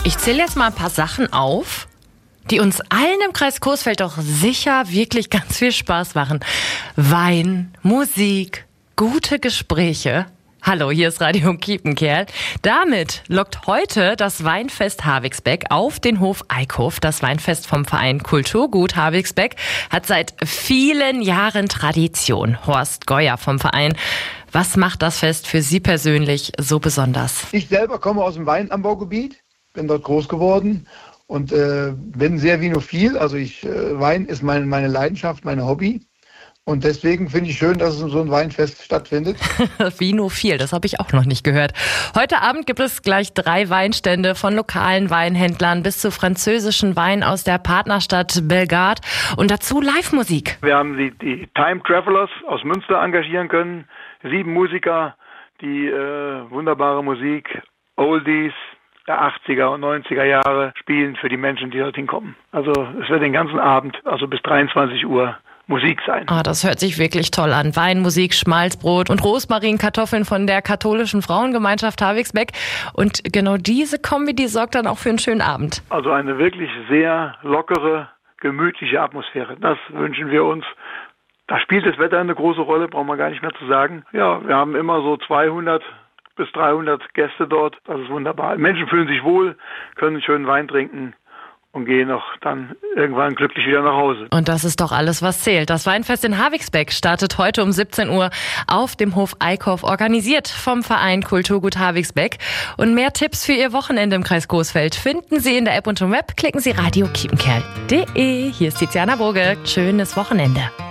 Ich zähle jetzt mal ein paar Sachen auf, die uns allen im Kreis Coesfeld doch sicher wirklich ganz viel Spaß machen. Wein, Musik, gute Gespräche. Hallo, hier ist Radio Kiepenkerl. Damit lockt heute das Weinfest Havixbeck auf den Hof Eickhof. Das Weinfest vom Verein Kulturgut Havixbeck hat seit vielen Jahren Tradition. Horst Geuer vom Verein. Was macht das Fest für Sie persönlich so besonders? Ich selber komme aus dem Weinanbaugebiet, bin dort groß geworden und bin sehr vinophil. Also Wein ist meine Leidenschaft, mein Hobby. Und deswegen finde ich schön, dass es so ein Weinfest stattfindet. Vinophil, das habe ich auch noch nicht gehört. Heute Abend gibt es gleich 3 Weinstände von lokalen Weinhändlern bis zu französischen Wein aus der Partnerstadt Bellegarde und dazu Live-Musik. Wir haben die Time Travelers aus Münster engagieren können. 7 Musiker, die wunderbare Musik, Oldies der 80er und 90er Jahre spielen für die Menschen, die dorthin kommen. Also es wird den ganzen Abend, also bis 23 Uhr, Musik sein. Das hört sich wirklich toll an. Wein, Musik, Schmalzbrot und Rosmarinkartoffeln von der katholischen Frauengemeinschaft Havixbeck. Und genau diese Kombi, die sorgt dann auch für einen schönen Abend. Also eine wirklich sehr lockere, gemütliche Atmosphäre. Das wünschen wir uns. Da spielt das Wetter eine große Rolle, brauchen wir gar nicht mehr zu sagen. Ja, wir haben immer so 200 bis 300 Gäste dort. Das ist wunderbar. Menschen fühlen sich wohl, können schönen Wein trinken und gehen auch dann irgendwann glücklich wieder nach Hause. Und das ist doch alles, was zählt. Das Weinfest in Havixbeck startet heute um 17 Uhr auf dem Hof Eickhof, organisiert vom Verein Kulturgut Havixbeck. Und mehr Tipps für Ihr Wochenende im Kreis Coesfeld finden Sie in der App und im Web. Klicken Sie radiokiepenkerl.de. Hier ist Tiziana Burge. Schönes Wochenende.